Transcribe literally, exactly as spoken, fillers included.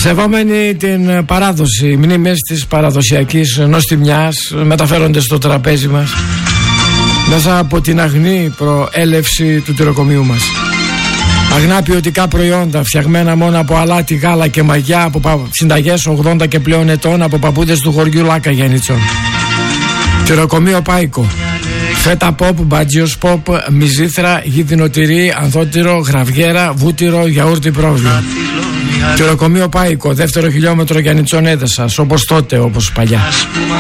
Σεβόμενοι την παράδοση, μνήμες της παραδοσιακής νοστιμιάς μεταφέρονται στο τραπέζι μας μέσα από την αγνή προέλευση του τυροκομείου μας. Αγνά ποιοτικά προϊόντα φτιαγμένα μόνο από αλάτι, γάλα και μαγιά, από συνταγές ογδόντα και πλέον ετών, από παππούδες του χωριού Λάκα Γεννητσών. Τυροκομείο Πάικο. Φέτα ποπ, μπατζίος ποπ, μυζήθρα, γίδινο τυρί, ανθότυρο, γραβιέρα, βούτυρο, γιαούρτι πρόβιο. Τυροκομείο Πάικο, δεύτερο χιλιόμετρο Γιαννητσών Έδεσας, όπως τότε, όπως παλιά.